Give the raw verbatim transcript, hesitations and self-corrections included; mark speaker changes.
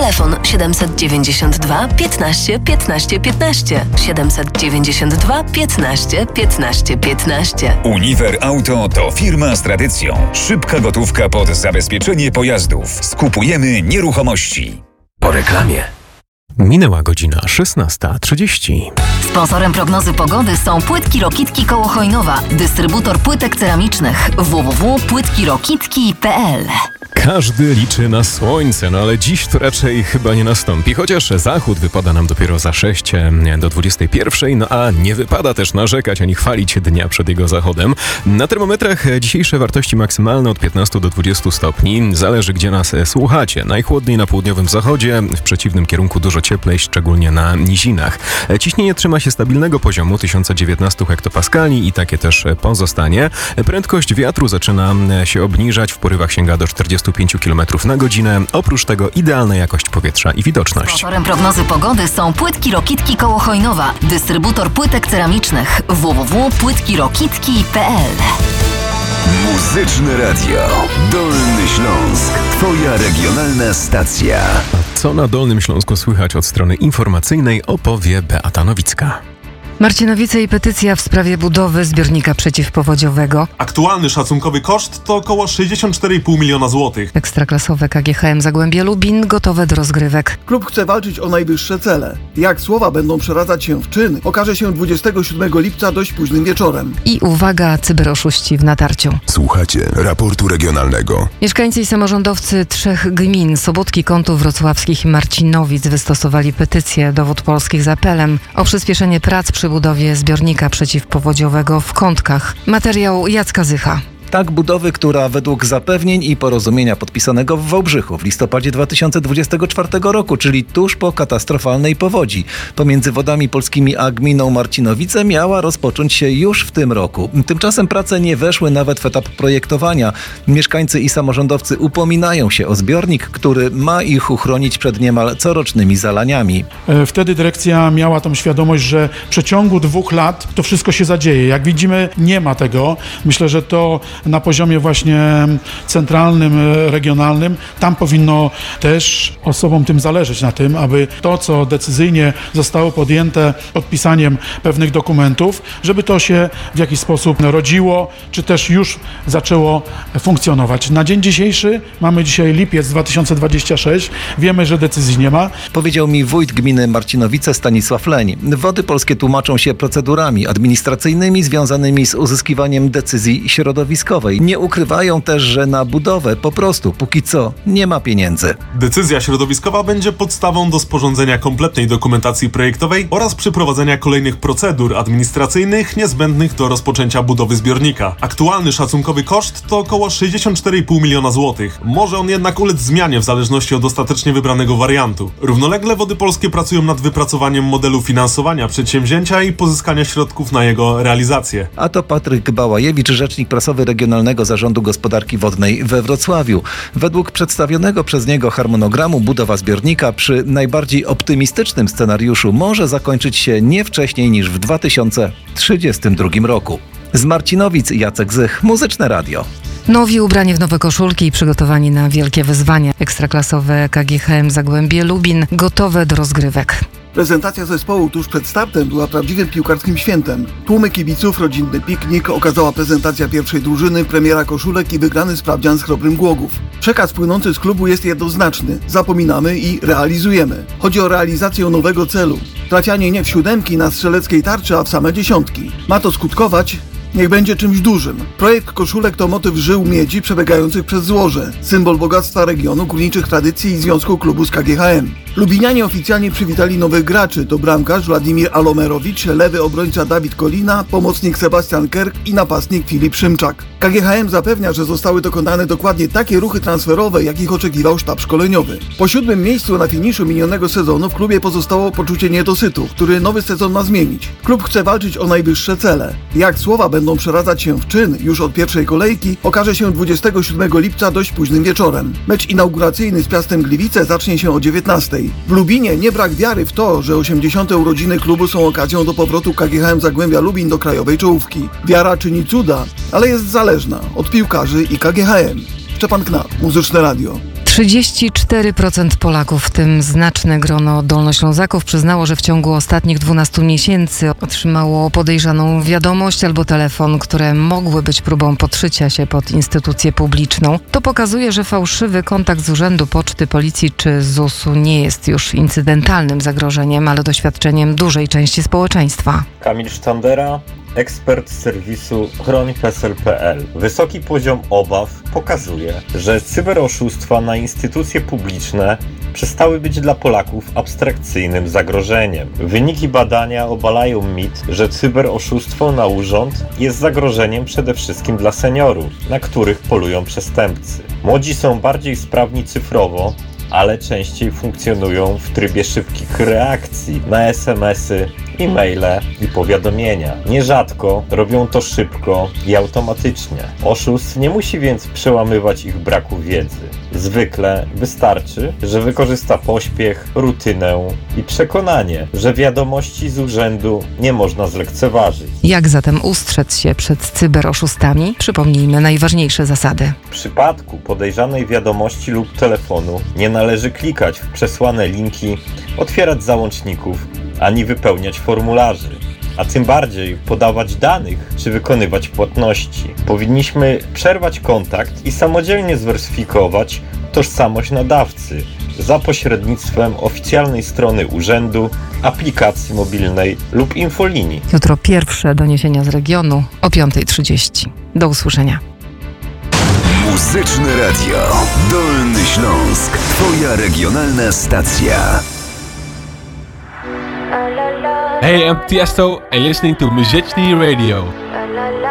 Speaker 1: Telefon siedemset dziewięćdziesiąt dwa piętnaście piętnaście piętnaście. siedemset dziewięćdziesiąt dwa piętnaście piętnaście piętnaście.
Speaker 2: Uniwer Auto to firma z tradycją. Szybka gotówka pod zabezpieczenie pojazdów. Skupujemy nieruchomości.
Speaker 3: Po reklamie.
Speaker 4: Minęła godzina szesnasta trzydzieści.
Speaker 5: Sponsorem prognozy pogody są Płytki Rokitki koło Chojnowa. Dystrybutor płytek ceramicznych. w w w kropka płytki rokitki kropka p l.
Speaker 4: Każdy liczy na słońce, no ale dziś to raczej chyba nie nastąpi, chociaż zachód wypada nam dopiero za sześć do dwudziestej pierwszej, no a nie wypada też narzekać ani chwalić dnia przed jego zachodem. Na termometrach dzisiejsze wartości maksymalne od piętnastu do dwudziestu stopni, zależy gdzie nas słuchacie. Najchłodniej na południowym zachodzie, w przeciwnym kierunku dużo cieplej, szczególnie na nizinach. Ciśnienie trzyma się stabilnego poziomu tysiąc dziewiętnaście hektopaskali i takie też pozostanie. Prędkość wiatru zaczyna się obniżać, w porywach sięga do czterdziestu pięciu kilometrów na godzinę. Oprócz tego idealna jakość powietrza i widoczność.
Speaker 5: Sponsorem prognozy pogody są Płytki Rokitki koło Chojnowa. Dystrybutor płytek ceramicznych. w w w kropka płytki rokitki kropka p l.
Speaker 3: Muzyczne Radio. Dolny Śląsk. Twoja regionalna stacja.
Speaker 4: Co na Dolnym Śląsku słychać od strony informacyjnej, opowie Beata Nowicka.
Speaker 6: Marcinowice i petycja w sprawie budowy zbiornika przeciwpowodziowego.
Speaker 7: Aktualny szacunkowy koszt to około sześćdziesiąt cztery i pół miliona złotych.
Speaker 6: Ekstraklasowe K G H M Zagłębie Lubin gotowe do rozgrywek.
Speaker 8: Klub chce walczyć o najwyższe cele. Jak słowa będą przeradzać się w czyn, okaże się dwudziestego siódmego lipca dość późnym wieczorem.
Speaker 6: I uwaga, cyberoszuści w natarciu.
Speaker 3: Słuchacie raportu regionalnego.
Speaker 6: Mieszkańcy i samorządowcy trzech gmin, Sobótki, Kątów Wrocławskich i Marcinowic wystosowali petycję do Wód Polskich z apelem o przyspieszenie prac przy budowie zbiornika przeciwpowodziowego w Kątkach. Materiał Jacka Zycha.
Speaker 9: Tak budowy, która według zapewnień i porozumienia podpisanego w Wałbrzychu w listopadzie dwa tysiące dwudziestego czwartego roku, czyli tuż po katastrofalnej powodzi, pomiędzy Wodami Polskimi a gminą Marcinowice miała rozpocząć się już w tym roku. Tymczasem prace nie weszły nawet w etap projektowania. Mieszkańcy i samorządowcy upominają się o zbiornik, który ma ich uchronić przed niemal corocznymi zalaniami.
Speaker 10: Wtedy dyrekcja miała tą świadomość, że w przeciągu dwóch lat to wszystko się zadzieje. Jak widzimy, nie ma tego. Myślę, że to na poziomie właśnie centralnym, regionalnym, tam powinno też osobom tym zależeć na tym, aby to, co decyzyjnie zostało podjęte podpisaniem pewnych dokumentów, żeby to się w jakiś sposób rodziło, czy też już zaczęło funkcjonować. Na dzień dzisiejszy, mamy dzisiaj lipiec dwa tysiące dwudziesty szósty, wiemy, że decyzji nie ma.
Speaker 9: Powiedział mi wójt gminy Marcinowice Stanisław Leń. Wody Polskie tłumaczą się procedurami administracyjnymi związanymi z uzyskiwaniem decyzji środowiskowej. Nie ukrywają też, że na budowę po prostu póki co nie ma pieniędzy.
Speaker 7: Decyzja środowiskowa będzie podstawą do sporządzenia kompletnej dokumentacji projektowej oraz przeprowadzenia kolejnych procedur administracyjnych niezbędnych do rozpoczęcia budowy zbiornika. Aktualny szacunkowy koszt to około sześćdziesiąt cztery i pół miliona złotych. Może on jednak ulec zmianie w zależności od ostatecznie wybranego wariantu. Równolegle Wody Polskie pracują nad wypracowaniem modelu finansowania przedsięwzięcia i pozyskania środków na jego realizację.
Speaker 9: A to Patryk Bałajewicz, rzecznik prasowy Regionalnego Zarządu Gospodarki Wodnej we Wrocławiu. Według przedstawionego przez niego harmonogramu budowa zbiornika przy najbardziej optymistycznym scenariuszu może zakończyć się nie wcześniej niż w dwa tysiące trzydziestym drugim roku. Z Marcinowic Jacek Zych, Muzyczne Radio.
Speaker 6: Nowi ubrani w nowe koszulki i przygotowani na wielkie wyzwania. Ekstraklasowe K G H M Zagłębie Lubin gotowe do rozgrywek.
Speaker 8: Prezentacja zespołu tuż przed startem była prawdziwym piłkarskim świętem. Tłumy kibiców, rodzinny piknik, okazała prezentacja pierwszej drużyny, premiera koszulek i wygrany sprawdzian z Chrobrym Głogów. Przekaz płynący z klubu jest jednoznaczny. Zapominamy i realizujemy. Chodzi o realizację nowego celu. Trafianie nie w siódemki na strzeleckiej tarczy, a w same dziesiątki. Ma to skutkować... Niech będzie czymś dużym. Projekt koszulek to motyw żył miedzi przebiegających przez złoże. Symbol bogactwa regionu, górniczych tradycji i związku klubu z K G H M. Lubinianie oficjalnie przywitali nowych graczy. To bramkarz Władimir Alomerowicz, lewy obrońca Dawid Kolina, pomocnik Sebastian Kerk i napastnik Filip Szymczak. K G H M zapewnia, że zostały dokonane dokładnie takie ruchy transferowe, jakich oczekiwał sztab szkoleniowy. Po siódmym miejscu na finiszu minionego sezonu w klubie pozostało poczucie niedosytu, który nowy sezon ma zmienić. Klub chce walczyć o najwyższe cele. Jak słowa będą przeradzać się w czyn już od pierwszej kolejki, okaże się dwudziestego siódmego lipca dość późnym wieczorem. Mecz inauguracyjny z Piastem Gliwice zacznie się o dziewiętnastej. W Lubinie nie brak wiary w to, że osiemdziesiąte urodziny klubu są okazją do powrotu K G H M Zagłębia Lubin do krajowej czołówki. Wiara czyni cuda, ale jest zależna od piłkarzy i K G H M. Szczepan Knap, Muzyczne Radio.
Speaker 6: trzydzieści cztery procent Polaków, w tym znaczne grono dolnoślązaków, przyznało, że w ciągu ostatnich dwunastu miesięcy otrzymało podejrzaną wiadomość albo telefon, które mogły być próbą podszycia się pod instytucję publiczną. To pokazuje, że fałszywy kontakt z Urzędu Poczty, Policji czy zusu nie jest już incydentalnym zagrożeniem, ale doświadczeniem dużej części społeczeństwa.
Speaker 11: Kamil Sztandera, ekspert z serwisu chroń P E S E L kropka p l. Wysoki poziom obaw pokazuje, że cyberoszustwa na instytucje publiczne przestały być dla Polaków abstrakcyjnym zagrożeniem. Wyniki badania obalają mit, że cyberoszustwo na urząd jest zagrożeniem przede wszystkim dla seniorów, na których polują przestępcy. Młodzi są bardziej sprawni cyfrowo, ale częściej funkcjonują w trybie szybkich reakcji na es em esy, e-maile i powiadomienia. Nierzadko robią to szybko i automatycznie. Oszust nie musi więc przełamywać ich braku wiedzy. Zwykle wystarczy, że wykorzysta pośpiech, rutynę i przekonanie, że wiadomości z urzędu nie można zlekceważyć.
Speaker 6: Jak zatem ustrzec się przed cyberoszustami? Przypomnijmy najważniejsze zasady.
Speaker 11: W przypadku podejrzanej wiadomości lub telefonu nie należy klikać w przesłane linki, otwierać załączników, ani wypełniać formularzy, a tym bardziej podawać danych czy wykonywać płatności. Powinniśmy przerwać kontakt i samodzielnie zweryfikować tożsamość nadawcy za pośrednictwem oficjalnej strony urzędu, aplikacji mobilnej lub infolinii.
Speaker 6: Jutro pierwsze doniesienia z regionu o piąta trzydzieści. Do usłyszenia.
Speaker 3: Muzyczne Radio Dolny Śląsk. Twoja regionalna stacja.
Speaker 12: Hey, I'm Tiesto and listening to Muzyczny Radio.